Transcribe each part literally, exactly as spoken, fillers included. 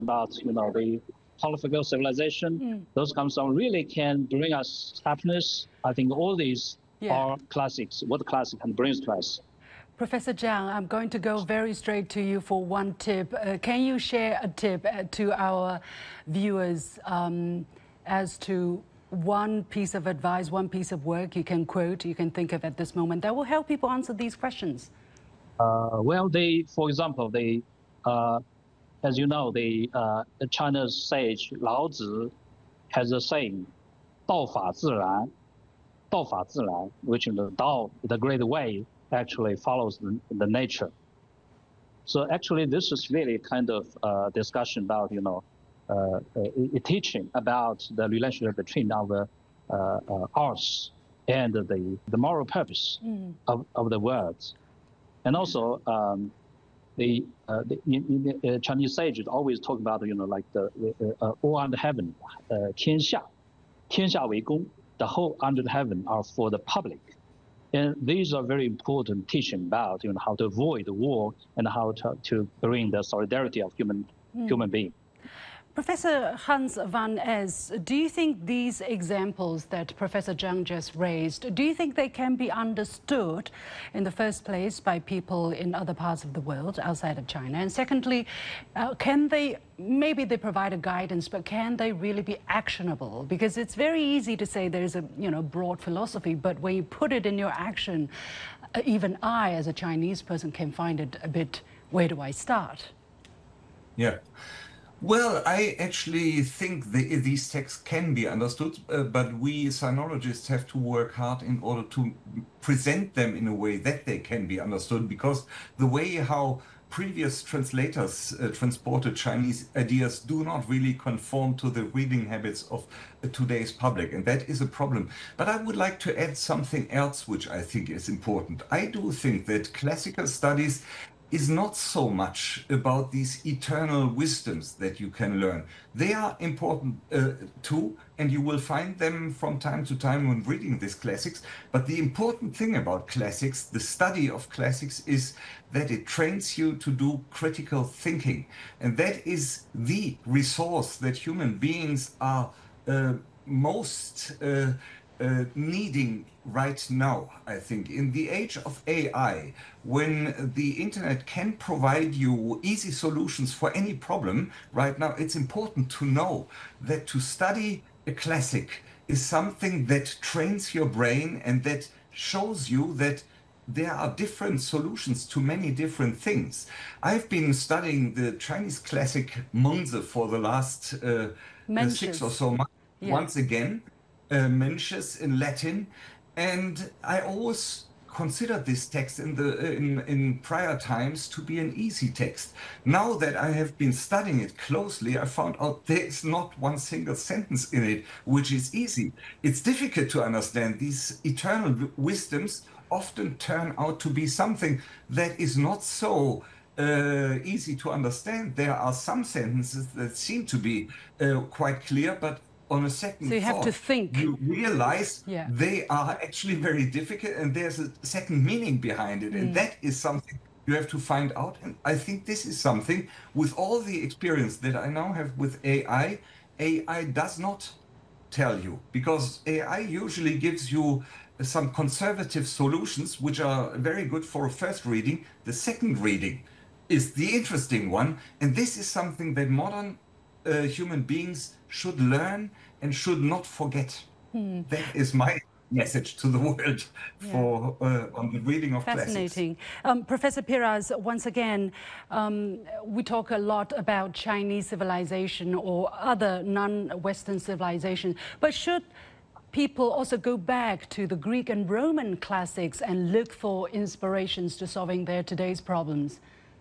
about, you know, the Polyphysical civilization, mm. those kinds of really can bring us happiness. I think all these yeah. are classics, what the classic can bring to us. Professor Zhang, I'm going to go very straight to you for one tip. Uh, can you share a tip uh, to our viewers um, as to one piece of advice, one piece of work you can quote, you can think of at this moment that will help people answer these questions? Uh, well, they, for example, they, uh, as you know, the, uh, the China's sage Lao Tzu has a saying, 道法自然, 道法自然, which is the Dao, the great way, actually follows the, the nature. So actually, this is really kind of uh, discussion about, you know, uh, a, a teaching about the relationship between our uh, uh, arts and the, the moral purpose mm. of, of the words. And also, um, the, uh, the in, in, uh, Chinese sages always talk about, you know, like the uh, uh, all under heaven, uh, 天下, 天下为公, the whole under the heaven are for the public. And these are very important teaching about, you know, how to avoid war and how to, to bring the solidarity of human, mm. human beings. Professor Hans van Es, do you think these examples that Professor Zhang just raised, do you think they can be understood in the first place by people in other parts of the world outside of China? And secondly, uh, can they, maybe they provide a guidance, but can they really be actionable? Because it's very easy to say there's a, you know, broad philosophy, but when you put it in your action, uh, even I, as a Chinese person, can find it a bit, where do I start? Yeah. Well, I actually think the, these texts can be understood, uh, but we sinologists have to work hard in order to present them in a way that they can be understood, because the way how previous translators uh, transported Chinese ideas do not really conform to the reading habits of uh, today's public, and that is a problem. But I would like to add something else which I think is important. I do think that classical studies is not so much about these eternal wisdoms that you can learn. They are important uh, too, and you will find them from time to time when reading these classics. But the important thing about classics, the study of classics, is that it trains you to do critical thinking. And that is the resource that human beings are uh, most uh, Uh, needing right now, I think. In the age of A I, when the internet can provide you easy solutions for any problem, right now it's important to know that to study a classic is something that trains your brain and that shows you that there are different solutions to many different things. I've been studying the Chinese classic Mengzi for the last uh, uh, six or so months, yeah. once again. Uh, Mencius in Latin, and I always considered this text in the in, in prior times to be an easy text. Now that I have been studying it closely, I found out there is not one single sentence in it which is easy. It's difficult to understand. These eternal wisdoms often turn out to be something that is not so uh, easy to understand. There are some sentences that seem to be uh, quite clear, but on a second so you thought, have to think. You realize yeah. they are actually very difficult, and there's a second meaning behind it, mm. and that is something you have to find out. And I think this is something, with all the experience that I now have with A I, A I does not tell you, because A I usually gives you some conservative solutions, which are very good for a first reading. The second reading is the interesting one, and this is something that modern uh, human beings should learn and should not forget. Hmm. That is my message to the world for yeah. uh, on the reading of Fascinating. classics. Um, Professor Piras, once again, um, we talk a lot about Chinese civilization or other non-Western civilization, but should people also go back to the Greek and Roman classics and look for inspirations to solving their today's problems?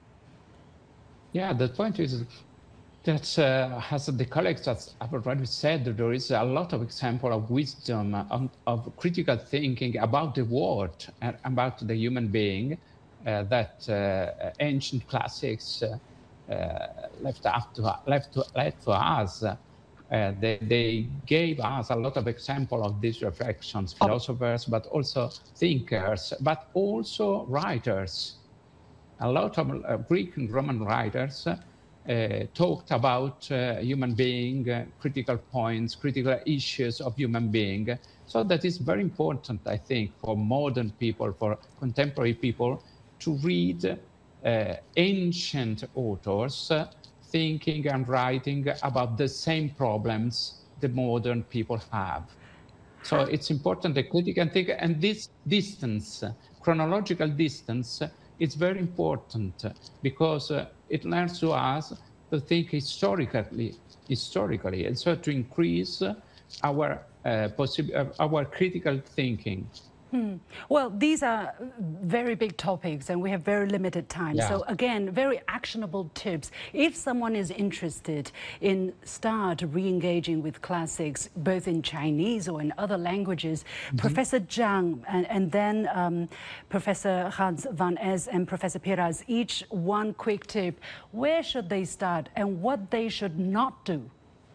Yeah, the point is that, uh, as the colleagues have already said, there is a lot of example of wisdom, of, of critical thinking about the world and about the human being uh, that uh, ancient classics uh, uh, left, up to, left, to, left to us. Uh, they, they gave us a lot of example of these reflections, philosophers, but also thinkers, but also writers. A lot of uh, Greek and Roman writers Uh, uh, talked about uh, human being, uh, critical points, critical issues of human being. So that is very important, I think, for modern people, for contemporary people, to read uh, ancient authors uh, thinking and writing about the same problems the modern people have. So it's important that critical thinking, and this distance, chronological distance, is very important because uh, it learns to us to think historically, historically, and so to increase our uh, possible, our critical thinking. Hmm. Well, these are very big topics and we have very limited time. Yeah. So again, very actionable tips. If someone is interested in start re-engaging with classics, both in Chinese or in other languages, mm-hmm. Professor Zhang and, and then um, Professor Hans van Es and Professor Piras, each one quick tip. Where should they start and what they should not do?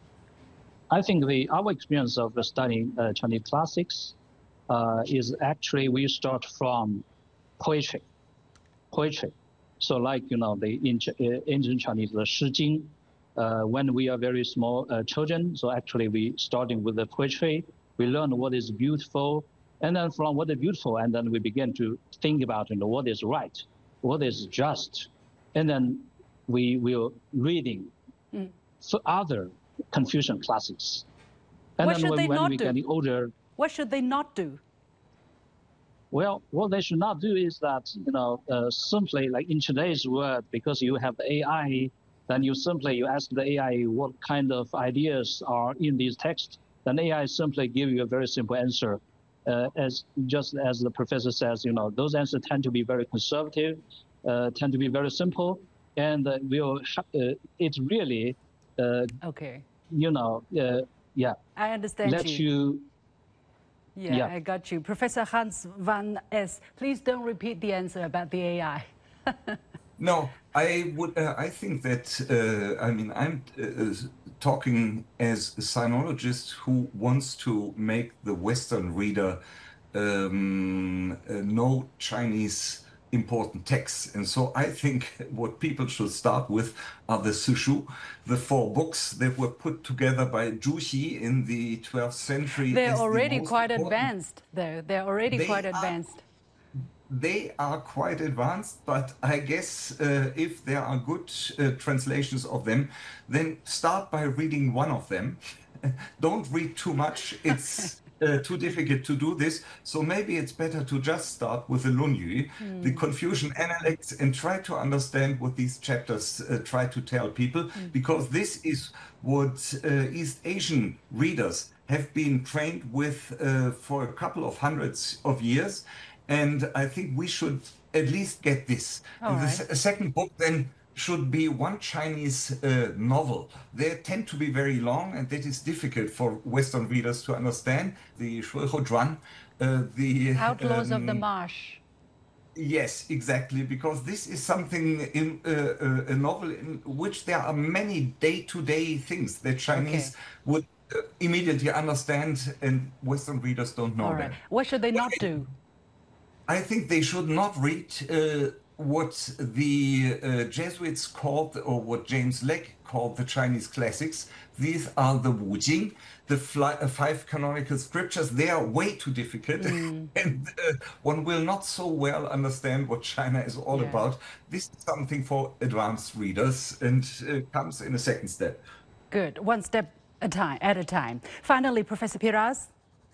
I think the our experience of studying uh, Chinese classics Uh, is actually we start from poetry, poetry. So like, you know, the ancient Chinese, the Shi Jing, uh, when we are very small uh, children, so actually we starting with the poetry, we learn what is beautiful, and then from what is beautiful, and then we begin to think about, you know, what is right, what is just, and then we will reading mm. for other Confucian classics. And what then should when, they when not we do? getting older, What should they not do? Well, what they should not do is that, you know, uh, simply like in today's world, because you have the A I, then you simply, you ask the A I what kind of ideas are in these texts, then A I simply give you a very simple answer. Uh, as just as the professor says, you know, those answers tend to be very conservative, uh, tend to be very simple, and uh, will uh, it's really, uh, okay, you know, uh, yeah, I understand let you. you Yeah, yeah, I got you. Professor Hans van Es, please don't repeat the answer about the A I. No, I would. Uh, I think that. Uh, I mean, I'm uh, talking as a sinologist who wants to make the Western reader um, uh, know Chinese important texts, and so I think what people should start with are the Sushu, the four books that were put together by Zhu Xi in the twelfth century. They're already the quite important. advanced, though. They're already they quite are, advanced. They are quite advanced, but I guess uh, if there are good uh, translations of them, then start by reading one of them. Don't read too much. It's Uh, too difficult to do this, so maybe it's better to just start with the Lunyu, mm. the Confucian Analects, and try to understand what these chapters uh, try to tell people, mm. because this is what uh, East Asian readers have been trained with uh, for a couple of hundreds of years, and I think we should at least get this. All and right. The second book then should be one Chinese uh, novel. They tend to be very long, and that is difficult for Western readers to understand. The Shuihuozhuan, uh, the Outlaws um, of the Marsh. Yes, exactly, because this is something in uh, uh, a novel in which there are many day-to-day things that Chinese okay. would uh, immediately understand, and Western readers don't know All right. that. What should they not I, do? I think they should not read uh, what the uh, Jesuits called, or what James Lake called, the Chinese classics. These are the Wujing, the fly, uh, five canonical scriptures. They are way too difficult, mm. and uh, one will not so well understand what China is all yeah. about. This is something for advanced readers, and uh, comes in a second step. Good, one step a time, at a time. Finally, Professor Piras.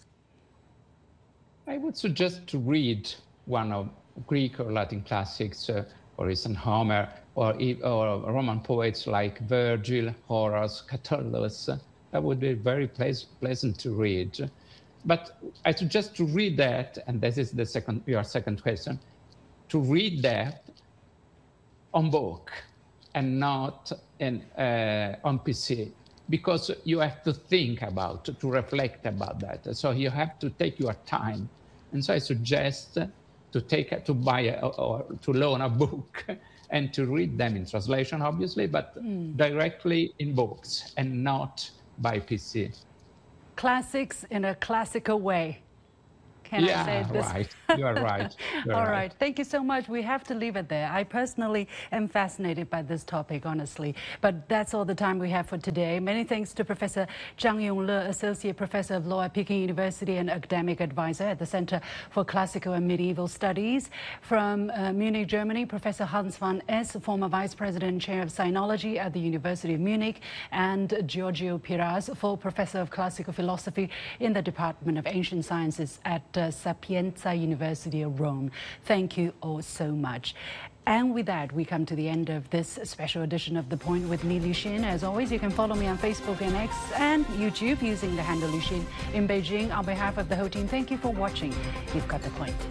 I would suggest to read one of Greek or Latin classics, uh, for instance, Homer, or, or Roman poets like Virgil, Horace, Catullus. That would be very pleasant to read. But I suggest to read that, and this is the second, your second question, to read that on book and not in, uh, on P C, because you have to think about, to reflect about that. So you have to take your time. And so I suggest to take, to buy a, or to loan a book and to read them in translation, obviously, but mm. directly in books and not by P C. Classics in a classical way. Can yeah, I say this? right. You are right. You're All right. right. Thank you so much. We have to leave it there. I personally am fascinated by this topic, honestly. But that's all the time we have for today. Many thanks to Professor Zhang Yongle, Associate Professor of Law at Peking University and Academic Advisor at the Center for Classical and Medieval Studies. From uh, Munich, Germany, Professor Hans van Es, former Vice President and Chair of Sinology at the University of Munich, and Giorgio Piras, full Professor of Classical Philosophy in the Department of Ancient Sciences at uh, Sapienza University of Rome. Thank you all so much. And with that, we come to the end of this special edition of The Point with me, Liu Xin. As always, you can follow me on Facebook and X and YouTube using the handle Liu Xin in Beijing. On behalf of the whole team, thank you for watching. You've got The Point.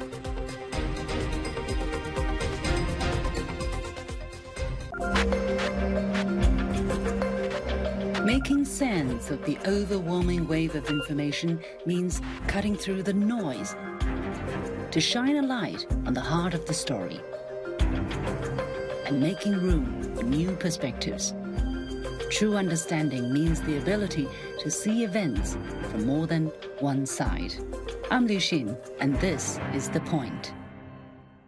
Making sense of the overwhelming wave of information means cutting through the noise to shine a light on the heart of the story and making room for new perspectives. True understanding means the ability to see events from more than one side. I'm Liu Xin, and this is The Point.